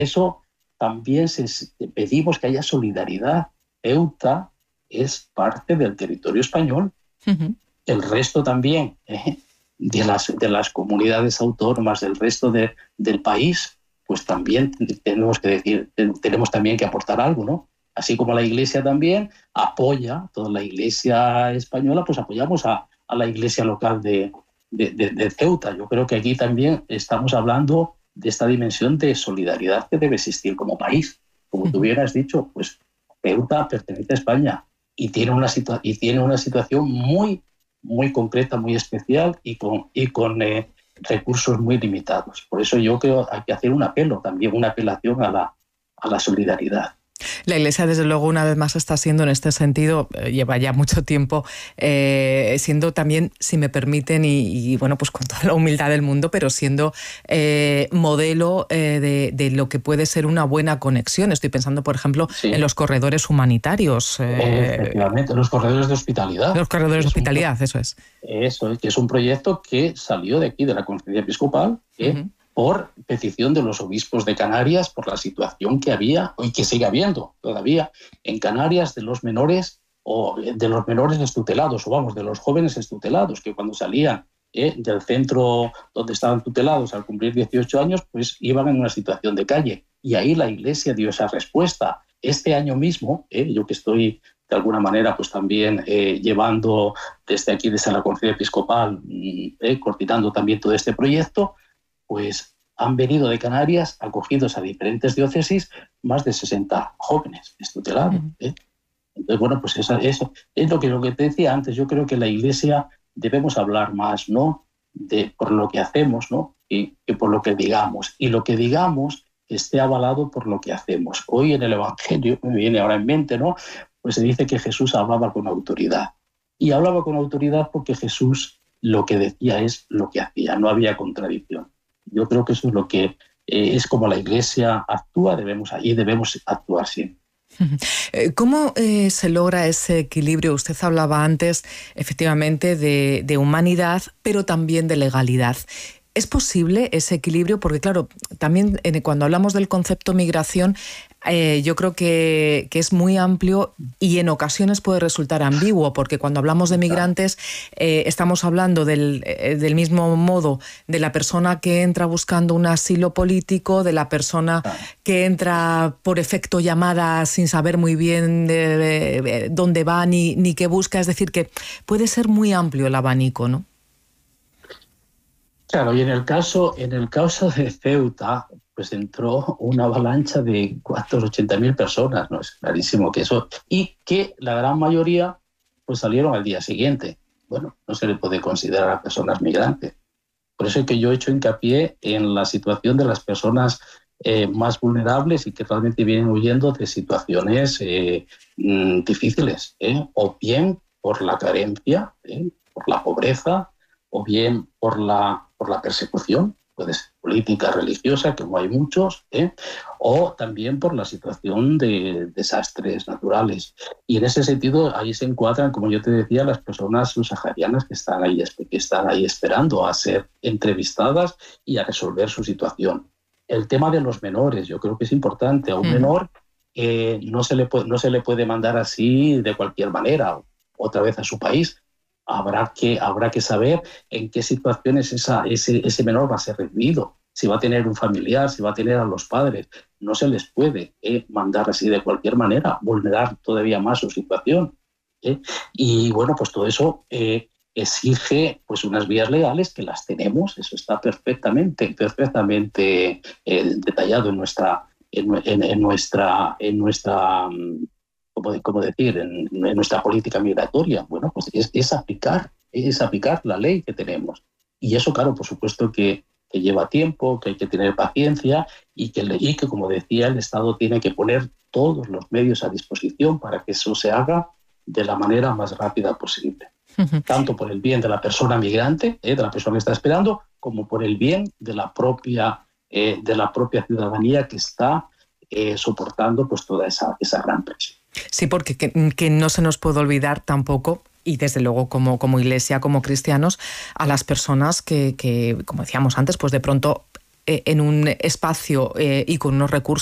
eso también pedimos que haya solidaridad. Ceuta es parte del territorio español. Uh-huh. El resto también de las comunidades autónomas del resto del país, pues también tenemos que decir, tenemos también que aportar algo, ¿no? Así como la Iglesia también apoya, toda la Iglesia española, pues apoyamos a la Iglesia local de Ceuta. Yo creo que aquí también estamos hablando de esta dimensión de solidaridad que debe existir como país. Como tú hubieras dicho, pues Ceuta pertenece a España y tiene una situación muy, muy concreta, muy especial y con recursos muy limitados. Por eso yo creo que hay que hacer un apelo, también una apelación a la solidaridad. La Iglesia, desde luego, una vez más está siendo en este sentido, lleva ya mucho tiempo, siendo también, si me permiten, y bueno, pues con toda la humildad del mundo, pero siendo modelo de lo que puede ser una buena conexión. Estoy pensando, por ejemplo, en los corredores humanitarios. Efectivamente, los corredores de hospitalidad. Los corredores de hospitalidad, eso es. Eso es, que es un proyecto que salió de aquí, de la Conferencia Episcopal, por petición de los obispos de Canarias, por la situación que había y que sigue habiendo todavía en Canarias de los menores extutelados, o vamos, de los jóvenes extutelados, que cuando salían del centro donde estaban tutelados al cumplir 18 años, pues iban en una situación de calle. Y ahí la Iglesia dio esa respuesta. Este año mismo, yo que estoy de alguna manera pues también llevando desde aquí, desde la Conferencia Episcopal, coordinando también todo este proyecto, pues han venido de Canarias, acogidos a diferentes diócesis, más de 60 jóvenes extutelados. Entonces, bueno, pues eso es lo que te decía antes. Yo creo que la Iglesia debemos hablar más, ¿no?, por lo que hacemos, ¿no?, y por lo que digamos. Y lo que digamos esté avalado por lo que hacemos. Hoy en el Evangelio, me viene ahora en mente, ¿no?, pues se dice que Jesús hablaba con autoridad. Y hablaba con autoridad porque Jesús lo que decía es lo que hacía, no había contradicción. Yo creo que eso es lo que es como la Iglesia actúa, debemos actuar siempre. ¿Cómo se logra ese equilibrio? Usted hablaba antes, efectivamente, de humanidad, pero también de legalidad. ¿Es posible ese equilibrio? Porque, claro, también cuando hablamos del concepto migración, yo creo que es muy amplio y en ocasiones puede resultar ambiguo, porque cuando hablamos de migrantes estamos hablando del mismo modo de la persona que entra buscando un asilo político, de la persona que entra por efecto llamada sin saber muy bien dónde va ni qué busca. Es decir, que puede ser muy amplio el abanico, ¿no? Claro, y en el caso de Ceuta, pues entró una avalancha de 480.000 personas, ¿no? Es clarísimo que eso, y que la gran mayoría pues salieron al día siguiente. Bueno, no se le puede considerar a personas migrantes. Por eso es que yo he hecho hincapié en la situación de las personas más vulnerables y que realmente vienen huyendo de situaciones difíciles, o bien por la carencia, por la pobreza, o bien por la persecución, puede ser política, religiosa, que no hay muchos, o también por la situación de desastres naturales. Y en ese sentido, ahí se encuadran, como yo te decía, las personas subsaharianas que están ahí esperando a ser entrevistadas y a resolver su situación. El tema de los menores, yo creo que es importante. A un menor no se le puede mandar así de cualquier manera, otra vez a su país. Habrá que saber en qué situaciones ese menor va a ser recibido, si va a tener un familiar, si va a tener a los padres. No se les puede mandar así de cualquier manera, vulnerar todavía más su situación. Y bueno, pues todo eso exige pues unas vías legales que las tenemos, eso está perfectamente detallado en nuestra en nuestra política migratoria. Bueno, pues es aplicar la ley que tenemos. Y eso, claro, por supuesto que lleva tiempo, que hay que tener paciencia y que, como decía, el Estado tiene que poner todos los medios a disposición para que eso se haga de la manera más rápida posible. Tanto por el bien de la persona migrante, de la persona que está esperando, como por el bien de la propia ciudadanía que está soportando pues toda esa gran presión. Sí, porque que no se nos puede olvidar tampoco, y desde luego como Iglesia, como cristianos, a las personas que, como decíamos antes, pues de pronto en un espacio y con unos recursos